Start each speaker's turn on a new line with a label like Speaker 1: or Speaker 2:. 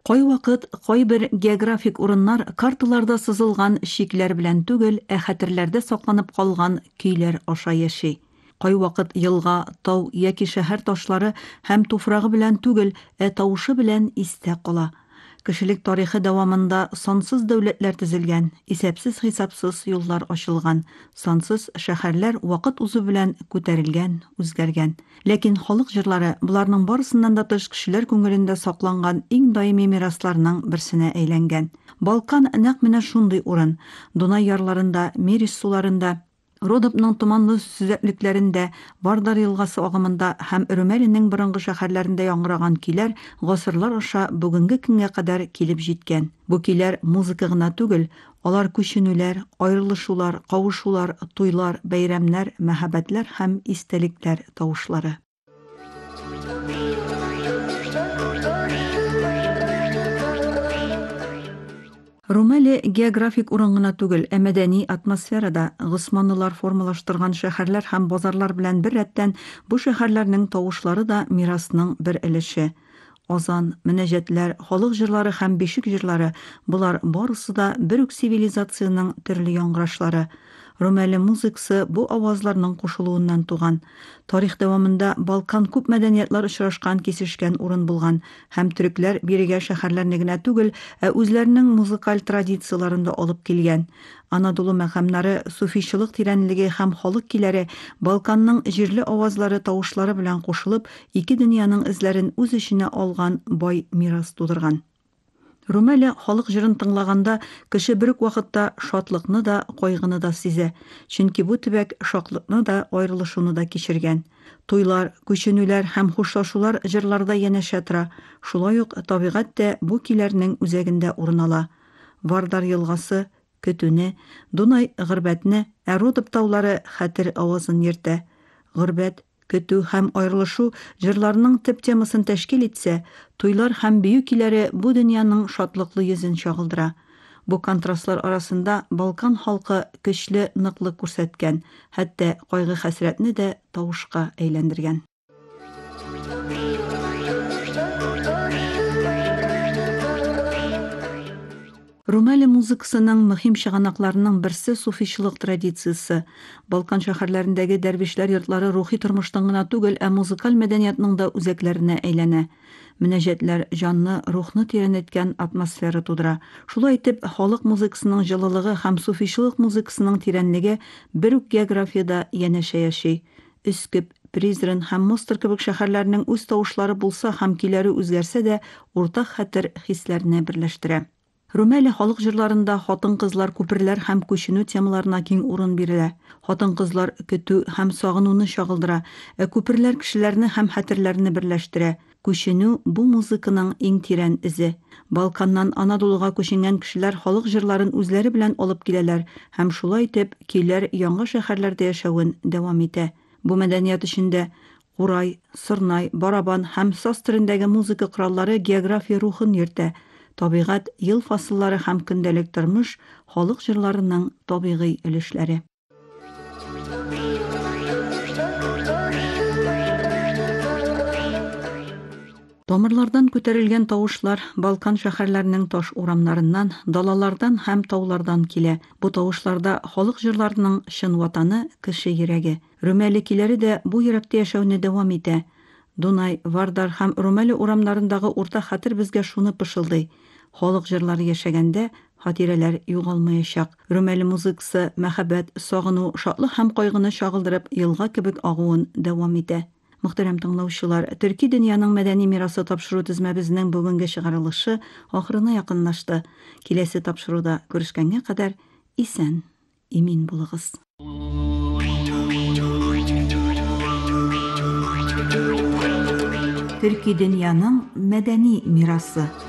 Speaker 1: Кайвакыт кайбер географик урыннар карталарда сызылган шикләр белән түгел, хәтерләрдә сакланып калган көйләр аша яши. Кайвакыт елга, тау яки шәһәр ташлары һәм туфрагы белән түгел, тавышы белән истә кала. Кешелек тарихы дәвамында сансыз дәүләтләр төзелгән, исәпсез-хисапсыз юллар ачылган, сансыз шәһәрләр вакыт узу белән күтәрелгән, үзгәргән. Ләкин халык җырлары буларның барысыннан да тыш кешеләр күңелендә сакланган иң даими мирасларның берсенә әйләнгән. Балкан нәкъ менә шундый урын. Дунай ярларында, Мерис суларында, Родопның томанлы сүзәклекләрендә, Вардар елгасы агымында һәм Румелинең борынгы шәһәрләрендә яңгыраган көйләр гасырлар аша бүгенге көнгә кадәр килеп җиткән. Бу көйләр музыка гына түгел, алар күченүләр, аерылышулар, кавышулар, туйлар, бәйрәмнәр, мәхәббәтләр һәм истәлекләр тавышлары. Румели географик урын гына түгел, мәдәни атмосферада Госманлылар формалаштырган шәһәрләр һәм базарлар белән бер рәттән бу шәһәрләрнең тавышлары да мирасның бер өлеше. Азан, мөнәҗәтләр, халык җырлары һәм бишек җырлары булар барысы да бер үк цивилизацияның төрле яңгырашлары. Румели музыкасы бу авазларның кушылуыннан туган. Тарих дәвамында Балкан күп мәдәниятләр очрашкан, кисешкән урын булган һәм төрекләр бирегә шәһәрләрне генә түгел, үзләренең музыкаль традицияларын да алып килгән. Анадолу мәкамнары, суфийчылык тирәнлеге һәм халык көйләре Балканның җирле авазлары, тавышлары белән кушылып, ике дөньяның эзләрен үз эченә алган бай мирас тудырган. Румели халык җырын тыңлаганда кеше бер үк вакытта шатлыкны да, кайгыны да сизә. Чөнки бу төбәк шатлыкны да, аерылышуны да кичергән. Туйлар, күченүләр һәм хушлашулар җырларда янәшә тора. Шулай ук табигать тә бу көйләрнең үзәгендә урын ала. Вардар елгасы көтүне, Дунай гырбәтне, Родоп таулары хәтер авазын йөртә. Гырбәт, көтү һәм аерылышу җырларның төп темасын тәшкил итсә, туйлар һәм бию көйләре бу дөньяның шатлыклы йөзен чагылдыра. Бу контрастлар арасында Балкан халкы көчле ныклык күрсәткән, хәтта кайгы-хәсрәтне дә тавышка әйләндергән. Румели музыкасының мөһим чыганакларының берсе суфийчылык традициясе. Балкан шәһәрләрендәге дәрвишләр йортлары рухи тормыштан гына түгел, музыкаль мәдәниятның да үзәкләренә әйләнә. Мөнәҗәтләр җанны, рухны тирәнәткән атмосфера тудыра. Шулай итеп, халык музыкасының җылылыгы һәм суфийчылык музыкасының тирәнлеге бер үк географиядә янәшә яши. Өскеп, Призрен һәм Мостер кебек шәһәрләрнең үз тавышлары булса һәм көйләре үзгәрсә дә, уртак хәтер хисләрне берләштерә. Румели халык җырларында хатын-кызлар, күперләр һәм күченү темаларына киң урын бирелә. Хатын-кызлар көтү һәм сагынуны чагылдыра, күперләр кешеләрне һәм хәтерләрне берләштерә. Күченү бу музыканың иң тирән эзе. Балканнан Анадолуга күченгән кешеләр халык җырларын үзләре белән алып киләләр һәм шулай итеп көйләр яңа шәһәрләрдә яшәвен дәвам итә. Бу мәдәният эчендә курай, сырнай, барабан һәм саз төрендәге музыка кораллары география рухын йөртә. Табигать, ел фасыллары һәм көндәлек тормыш халык җырларының табигый өлешләре. Тамырлардан күтәрелгән тавышлар Балкан шәһәрләренең таш урамнарыннан, далалардан һәм таулардан килә. Бу тавышларда халык җырларының чын ватаны кеше йөрәге. Румели көйләре дә бу йөрәктә яшәүне дәвам итә. Дунай, Вардар һәм Румели урамнарындагы урта хәтер безгә шуны пышылдый. Халык җырлары яшәгәндә хатирәләр югалмаячак. Румели музыкасы мәхәббәт, сагыну, шатлык һәм кайгыны чагылдырып, елга кебек агуын дәвам итә. Мөхтәрәм тыңлаучылар, төрки дөньяның мәдәни мирасы тапшыру тезмәбезнең бүгенге чыгарылышы ахырына якынлашты. Киләсе тапшыруда күрешкәнгә кадәр исән, имин булыгыз. Төрки дөньяның мәдәни мирасы.